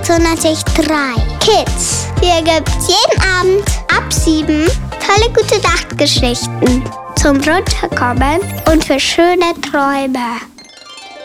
zu natürlich 3 Kids. Hier gibt's jeden Abend ab 7 tolle gute Nachtgeschichten zum Runterkommen und für schöne Träume.